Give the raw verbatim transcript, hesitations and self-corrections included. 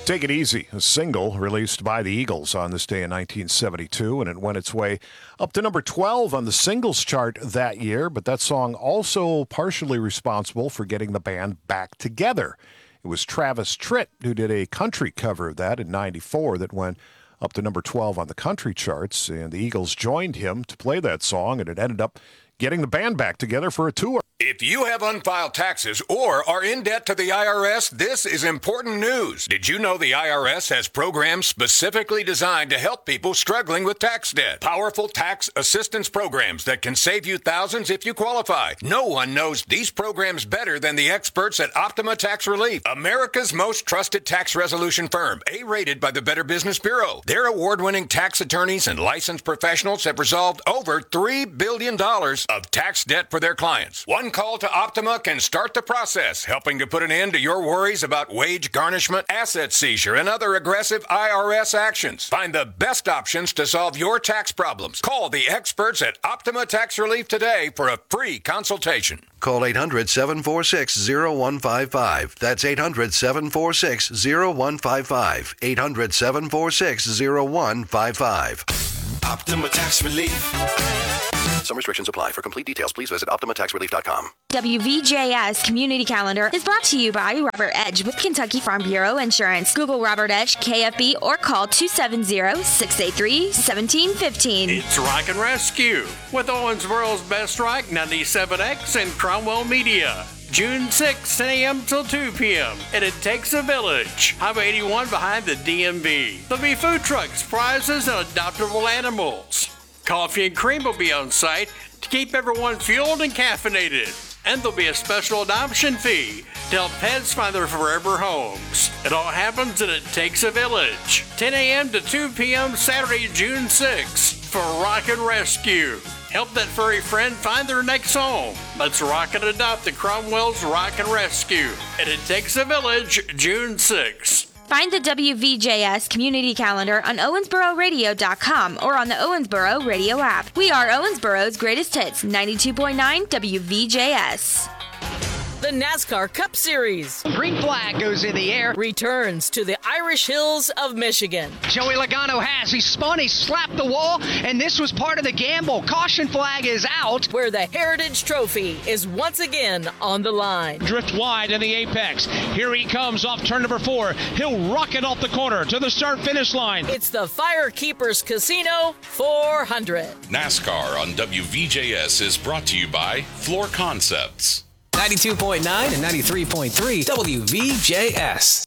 Take It Easy, a single released by the Eagles on this day in nineteen seventy-two, and it went its way up to number twelve on the singles chart that year, but that song also partially responsible for getting the band back together. It was Travis Tritt who did a country cover of that in ninety-four that went up to number twelve on the country charts, and the Eagles joined him to play that song, and it ended up getting the band back together for a tour. If you have unfiled taxes or are in debt to the I R S, this is important news. Did you know the I R S has programs specifically designed to help people struggling with tax debt? Powerful tax assistance programs that can save you thousands if you qualify. No one knows these programs better than the experts at Optima Tax Relief, America's most trusted tax resolution firm, A-rated by the Better Business Bureau. Their award-winning tax attorneys and licensed professionals have resolved over three billion dollars of tax debt for their clients. One call to Optima can start the process, helping to put an end to your worries about wage garnishment, asset seizure, and other aggressive I R S actions. Find the best options to solve your tax problems. Call the experts at Optima Tax Relief today for a free consultation. Call eight hundred, seven four six, zero one five five. That's eight hundred, seven four six, zero one five five. eight hundred, seven four six, zero one five five. Optima Tax Relief. Some restrictions apply. For complete details, please visit optima tax relief dot com. W V J S Community Calendar is brought to you by Robert Edge with Kentucky Farm Bureau Insurance. Google Robert Edge, K F B, or call two seven zero, six eight three, one seven one five. It's Rock and Rescue with Owensboro's Best Rock, ninety-seven X, and Cromwell Media. June sixth, ten a.m. till two p.m. And it takes a village. Highway eighty-one behind the D M V. There'll be food trucks, prizes, and adoptable animals. Coffee and cream will be on site to keep everyone fueled and caffeinated. And there'll be a special adoption fee to help pets find their forever homes. It all happens and it takes a village. ten a.m. to two p.m. Saturday, June sixth for Rock and Rescue. Help that furry friend find their next home. Let's rock and adopt at Cromwell's Rock and Rescue. And it takes a village, June sixth. Find the W V J S Community Calendar on owensboro radio dot com or on the Owensboro Radio app. We are Owensboro's greatest hits, ninety-two point nine W V J S. The NASCAR Cup Series. Green flag goes in the air. Returns to the Irish Hills of Michigan. Joey Logano has. He spun, he slapped the wall, and this was part of the gamble. Caution flag is out. Where the Heritage Trophy is once again on the line. Drift wide in the apex. Here he comes off turn number four. He'll rocket off the corner to the start-finish line. It's the Firekeepers Casino four hundred. NASCAR on W V J S is brought to you by Floor Concepts. ninety-two point nine and ninety-three point three W V J S.